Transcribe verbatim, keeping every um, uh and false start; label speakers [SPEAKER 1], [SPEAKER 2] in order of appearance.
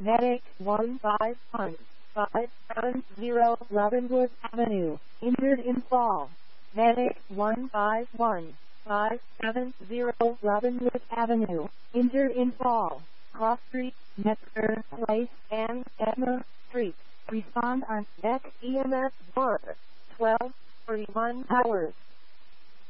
[SPEAKER 1] Medic one five one five seven zero Leavenworth Avenue, injured in fall. Medic one five one five seven zero Leavenworth Avenue, injured in fall. Cross Street, Metzger Place, and Edna Street. Respond on X E M S one, twelve forty-one hours.